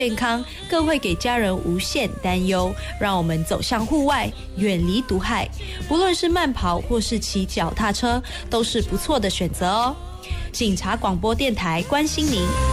健康，更会给家人无限担忧。让我们走向户外，远离毒害。不论是慢跑或是骑脚踏车，都是不错的选择哦。警察广播电台关心您。